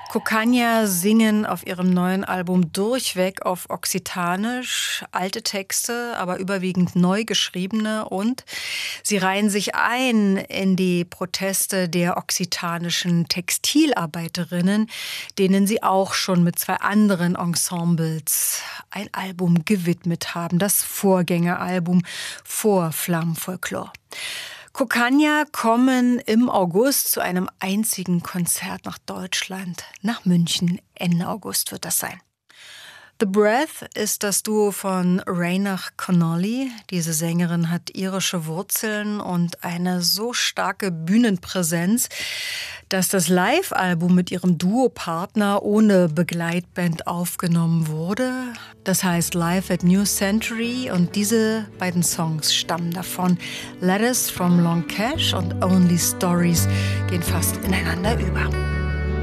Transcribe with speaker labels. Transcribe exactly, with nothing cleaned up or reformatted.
Speaker 1: Kokanja singen auf ihrem neuen Album durchweg auf Okzitanisch, alte Texte, aber überwiegend neu geschriebene, und sie reihen sich ein in die Proteste der okzitanischen Textilarbeiterinnen, denen sie auch schon mit zwei anderen Ensembles ein Album gewidmet haben, das Vorgängeralbum vor Flammenfolklore. Kokanja kommen im August zu einem einzigen Konzert nach Deutschland, nach München. Ende August wird das sein. The Breath ist das Duo von Reinach Connolly. Diese Sängerin hat irische Wurzeln und eine so starke Bühnenpräsenz, dass das Live-Album mit ihrem Duopartner ohne Begleitband aufgenommen wurde. Das heißt Live at New Century, und diese beiden Songs stammen davon. Letters from Long Cash und Only Stories gehen fast ineinander über.